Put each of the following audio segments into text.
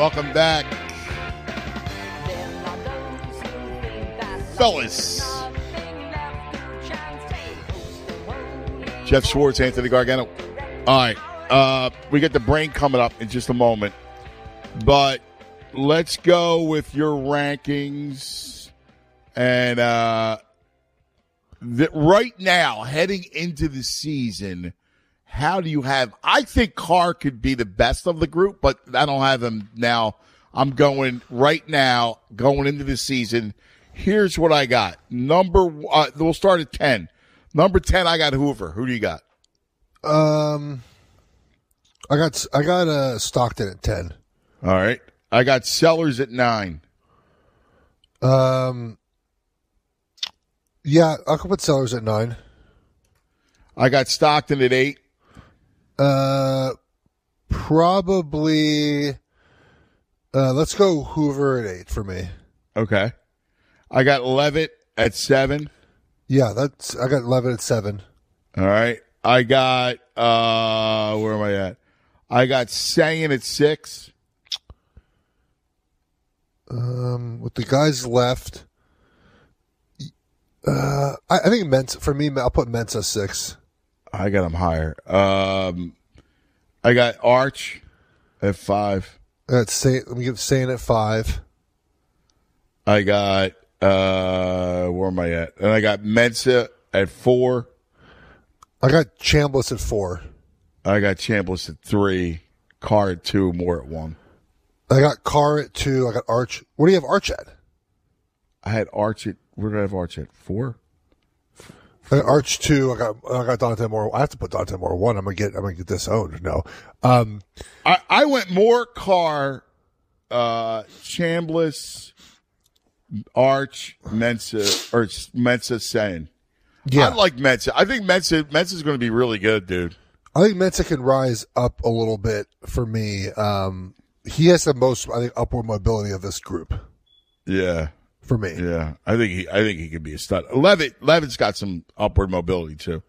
Welcome back, fellas. Jeff Schwartz, Anthony Gargano. All right, we get the brain coming up in just a moment, but let's go with your rankings. And right now, heading into the season, how do you have? I think Carr could be the best of the group, but I don't have him now. I'm going right now, going into the season. Here's what I got. We'll start at 10. Number 10, I got Hoover. Who do you got? I got Stockton at 10. All right. I got Sellers at 9. Yeah, I'll put Sellers at 9. I got Stockton at 8. Probably. Let's go Hoover at 8 for me. Okay. I got Levitt at 7. Yeah, I got Levitt at 7. All right. I got where am I at? I got Sagan at 6. With the guys left, I think Mensah, for me, I'll put Mensah 6. I got him higher. I got Arch at 5. Let me give Sagan at 5. I got where am I at? And I got Mensah at 4. I got Chambliss at 4. I got Chambliss at 3. Carr at 2. Moore at 1. I got Carr at 2. I got Arch. What do you have Arch at? I had Arch at. Where did I have Arch at? 4. I got Arch 2. I got Dante Moore. I have to put Dante Moore 1. I'm gonna get disowned. No. I went Moore, Carr, Chambliss, Arch, Mensah, Sagan. Yeah. I like Mensah. I think Mensah's going to be really good, dude. I think Mensah can rise up a little bit for me. He has the most, I think, upward mobility of this group. Yeah. For me. Yeah. I think he could be a stud. Levitt's got some upward mobility too.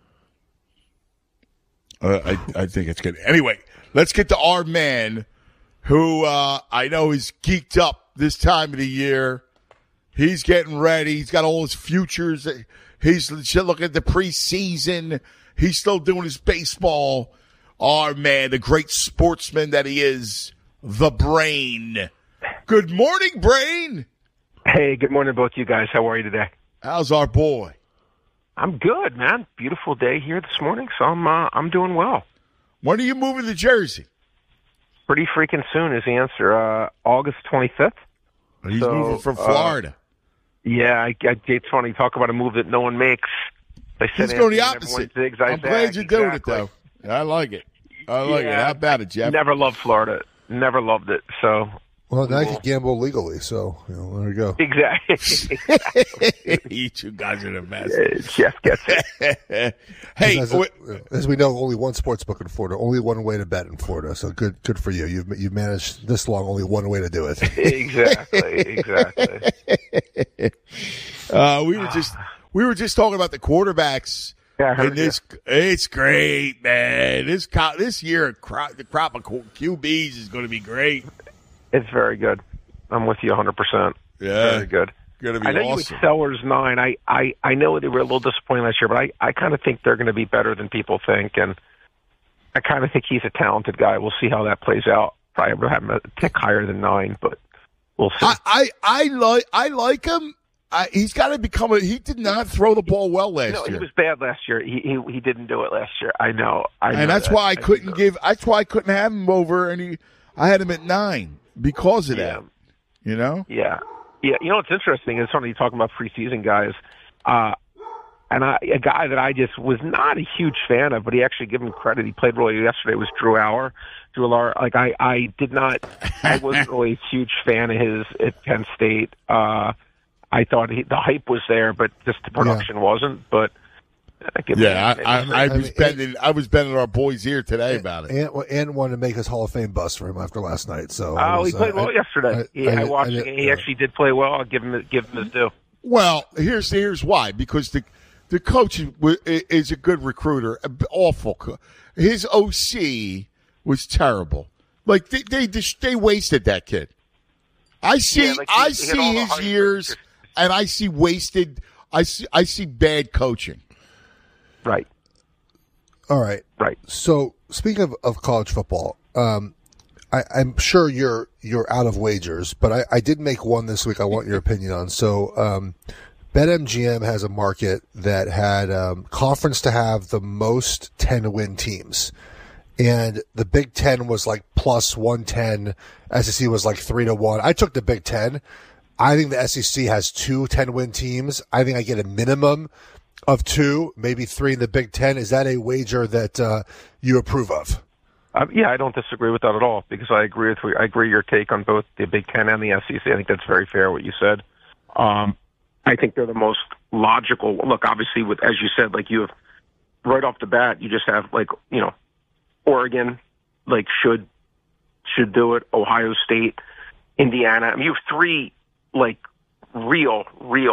I think it's good. Anyway, let's get to our man who I know is geeked up this time of the year. He's getting ready. He's got all his futures. He's looking at the preseason. He's still doing his baseball. Our man, the great sportsman that he is, the Brain. Good morning, Brain. Hey, good morning, both you guys. How are you today? How's our boy? I'm good, man. Beautiful day here this morning, so I'm doing well. When are you moving to Jersey? Pretty freaking soon is the answer. August 25th. He's moving from Florida. Yeah, it's funny. Talk about a move that no one makes. He's going the opposite. I'm glad you're doing it, though. I like it. I like it. How about it, Jeff? Never loved Florida. Never loved it. So. Well, now you can gamble legally, so there you go. Exactly. You two guys are the best. Jeff gets it. Hey, as we know, only one sports book in Florida, only one way to bet in Florida. So good for you. You've managed this long, only one way to do it. Exactly. We were just talking about the quarterbacks. Yeah, I heard it's great, man. This year, the crop of QBs is going to be great. It's very good. I'm with you 100%. Yeah. Very good. Going to be I know awesome. you with Sellers 9. I know they were a little disappointing last year, but I kind of think they're going to be better than people think, and I kind of think he's a talented guy. We'll see how that plays out. Probably have him a tick higher than 9, but we'll see. I like him. He's got to become he did not throw the ball well last year. He was bad last year. He didn't do it last year. I know. And that's why I couldn't have him over, and I had him at 9 because of that. You know? Yeah. You know what's interesting is somebody talking about preseason guys, and a guy that I just was not a huge fan of, but he actually gave him credit. He played really yesterday. Was Drew Allard. Like I wasn't really a huge fan of his at Penn State. I thought the hype was there, but just the production wasn't. But I was bending our boys' ear today about it. And wanted to make his Hall of Fame bust for him after last night. So he played well yesterday. I watched it. He actually did play well. I'll give him his due. Well, here's why. Because the coach is a good recruiter. Awful. His OC was terrible. Like they wasted that kid. I see Yeah, like I he hit see all the his high years, points. and I see wasted. I see bad coaching. Right. All right. Right. So speaking of college football, I'm sure you're out of wagers, but I did make one this week. I want your opinion on. So BetMGM has a market that had conference to have the most 10-win teams. And the Big Ten was like plus 110. SEC was like 3-1. I took the Big Ten. I think the SEC has 2 10-win teams. I think I get a minimum of 2, maybe 3 in the Big Ten. Is that a wager that you approve of? Yeah, I don't disagree with that at all because I agree your take on both the Big Ten and the SEC. I think that's very fair what you said. I think they're the most logical. Look, obviously, with as you said, like you have right off the bat, you just have like Oregon, like should do it. Ohio State, Indiana. I mean, you have 3 like real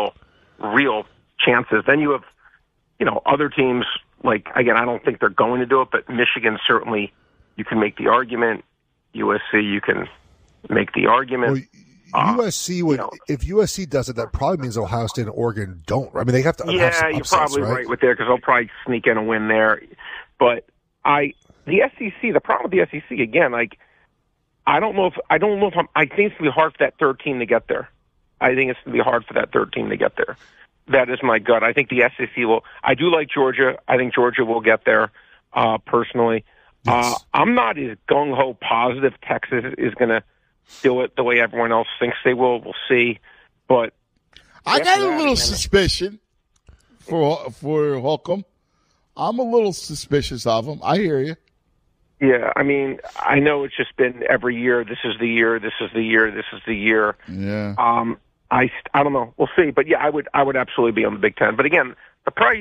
chances. Then you have other teams. Like again, I don't think they're going to do it, but Michigan certainly. You can make the argument. USC, you can make the argument. Well, USC would, if USC does it, that probably means Ohio State and Oregon don't. I mean, they have to. Yeah, have some you're upsets, probably right with there because they'll probably sneak in a win there. But the SEC, the problem with the SEC again, like I think it's going to be hard for that third team to get there. I think it's going to be hard for that third team to get there. That is my gut. I think the SEC will. I do like Georgia. I think Georgia will get there. Personally. Yes. I'm not as gung-ho positive Texas is going to do it the way everyone else thinks they will. We'll see. But I got a little suspicion for Holcomb. I'm a little suspicious of him. I hear you. Yeah, I mean, I know it's just been every year. This is the year. This is the year. This is the year. Yeah. I don't know. We'll see. But yeah, I would absolutely be on the Big Ten. But again, the price,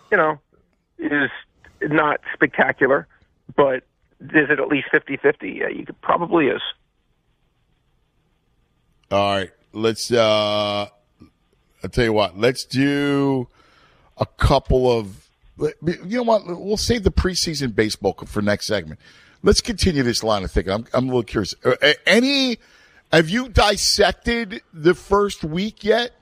is not spectacular. But is it at least 50-50? Yeah, you could probably is. All right. Let's I'll tell you what. Let's do a couple of you know what? We'll save the preseason baseball for next segment. Let's continue this line of thinking. I'm a little curious. Have you dissected the first week yet?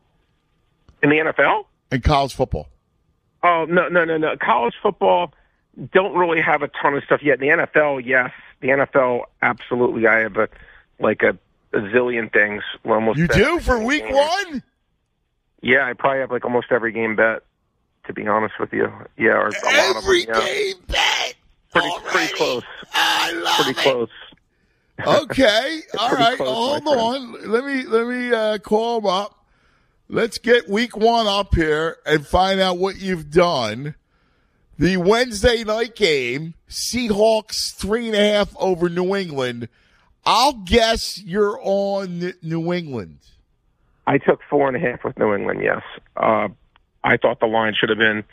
In the NFL? In college football? Oh, no. College football don't really have a ton of stuff yet. In the NFL, yes. The NFL, absolutely. I have a zillion things. Almost you do for week 1? Yeah, I probably have like almost every game bet, to be honest with you. Yeah, or every game bet. Pretty close. I love pretty close. Okay. All right. Close, hold on. Let me call him up. Let's get week 1 up here and find out what you've done. The Wednesday night game, Seahawks 3.5 over New England. I'll guess you're on New England. I took 4.5 with New England, yes. I thought the line should have been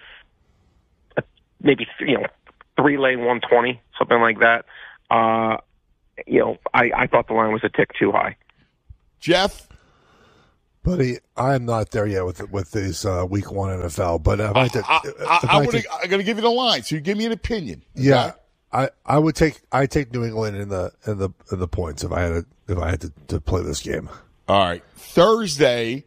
maybe 3 lane 120, something like that. I thought the line was a tick too high. Jeff? Buddy, I'm not there yet with these week 1 NFL. But I'm going to give you the line, so you give me an opinion. Okay? Yeah, I take New England in the points if I had to play this game. All right, Thursday,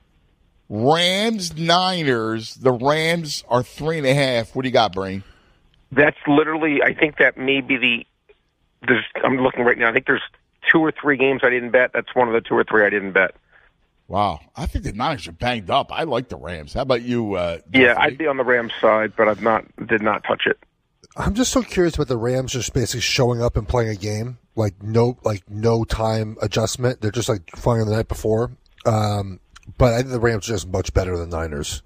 Rams Niners. The Rams are 3.5. What do you got, Brain? That's literally. I think that may be I'm looking right now. I think there's 2 or 3 games I didn't bet. That's one of the 2 or 3 I didn't bet. Wow, I think the Niners are banged up. I like the Rams. How about you? Yeah, I'd be on the Rams side, but did not touch it. I'm just so curious about the Rams just basically showing up and playing a game like no time adjustment. They're just like flying the night before. But I think the Rams are just much better than the Niners.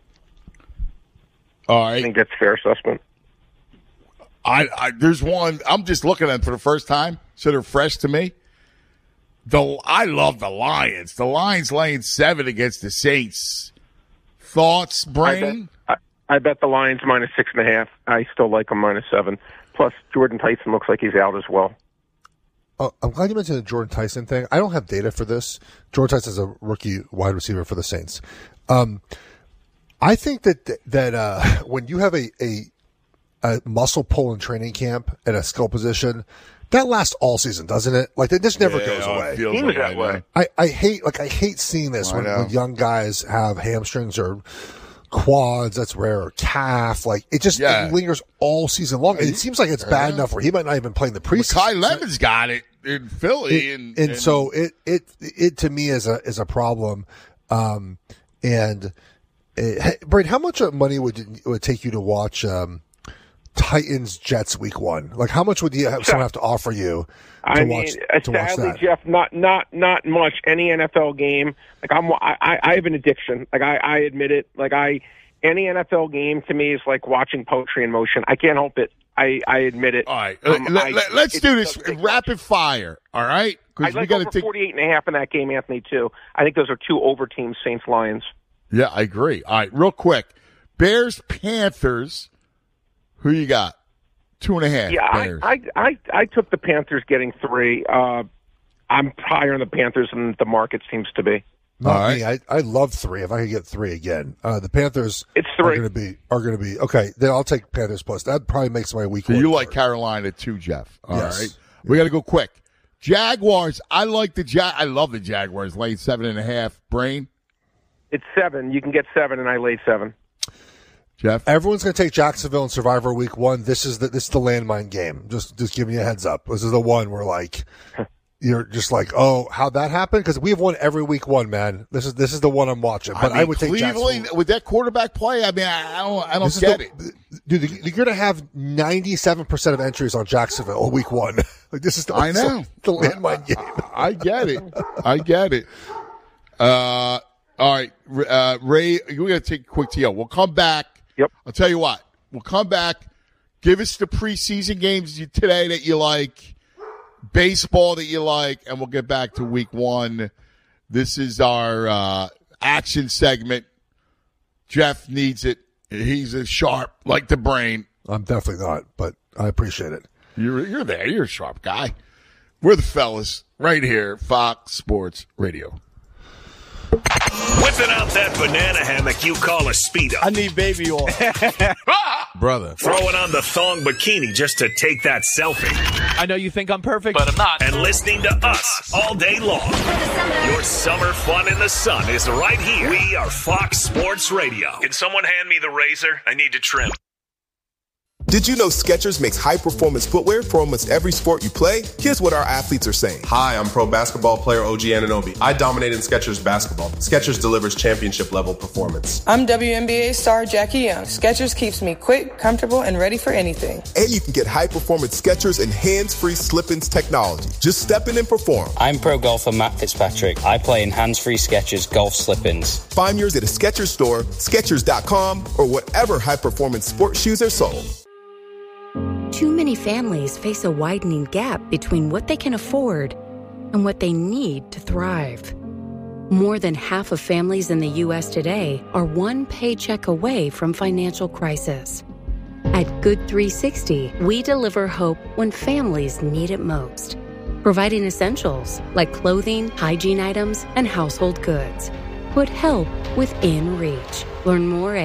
All right, I think that's a fair assessment. There's one I'm just looking at them for the first time, so they're fresh to me. I love the Lions. The Lions laying 7 against the Saints. Thoughts, Brain? I bet the Lions minus 6.5. I still like them minus 7. Plus, Jordan Tyson looks like he's out as well. Oh, I'm glad you mentioned the Jordan Tyson thing. I don't have data for this. Jordan Tyson is a rookie wide receiver for the Saints. I think that when you have a muscle pull in training camp at a skill position, That lasts all season, doesn't it? Like, it just never goes it away. feels Seems like that way. I hate seeing this when young guys have hamstrings or quads. That's rare. Or calf. Like, it just it lingers all season long. And it seems like it's bad enough where he might not even play in the preseason. Kai Lemon's got it in Philly, and so it to me is a problem. Braden, how much money would it take you to watch Titans Jets week 1? Like, how much would someone have to offer you to watch sadly, that? Jeff, not much. Any NFL game, like I have an addiction. Like I admit it. Like any NFL game to me is like watching poetry in motion. I can't help it. I admit it. All right, let's do this rapid fire. All right, I like over 48.5 in that game, Anthony. Too. I think those are 2 over teams, Saints Lions. Yeah, I agree. All right, real quick, Bears Panthers. Who you got? 2.5. Yeah, I took the Panthers getting 3. I'm higher on the Panthers than the market seems to be. Not me. I love 3. If I could get 3 again, the Panthers it's 3. are going to be okay. Then I'll take Panthers plus. That probably makes my week. So you like Carolina too, Jeff? All yes. right. We got to go quick. Jaguars. I love the Jaguars. Late 7.5. Brain. It's 7. You can get 7, and I laid 7. Jeff, everyone's going to take Jacksonville in Survivor Week 1. This is the landmine game. Just giving you a heads up. This is the one where like you're just like, oh, how'd that happen? Because we've won every week 1, man. This is the one I'm watching. But I would take Jacksonville with that quarterback play. I mean, I don't get it, dude. You're going to have 97% of entries on Jacksonville Week 1. Like this is the landmine game. I get it. All right, Ray, we're going to take a quick TO. We'll come back. Yep. I'll tell you what. We'll come back. Give us the preseason games today that you like, baseball that you like, and we'll get back to week 1. This is our action segment. Jeff needs it. He's as sharp like the brain. I'm definitely not, but I appreciate it. You're there. You're a sharp guy. We're the fellas right here, Fox Sports Radio. Whipping out that banana hammock you call a Speedo. I need baby oil. Brother. Throwing on the thong bikini just to take that selfie. I know you think I'm perfect, but I'm not. And listening to us all day long. Your summer fun in the sun is right here. We are Fox Sports Radio. Can someone hand me the razor? I need to trim. Did you know Skechers makes high-performance footwear for almost every sport you play? Here's what our athletes are saying. Hi, I'm pro basketball player OG Anunoby. I dominate in Skechers basketball. Skechers delivers championship-level performance. I'm WNBA star Jackie Young. Skechers keeps me quick, comfortable, and ready for anything. And you can get high-performance Skechers and hands-free slip-ins technology. Just step in and perform. I'm pro golfer Matt Fitzpatrick. I play in hands-free Skechers golf slip-ins. Find yours at a Skechers store, Skechers.com, or whatever high-performance sports shoes are sold. Too many families face a widening gap between what they can afford and what they need to thrive. More than half of families in the U.S. today are one paycheck away from financial crisis. At Good 360, we deliver hope when families need it most, providing essentials like clothing, hygiene items, and household goods. Put help within reach. Learn more at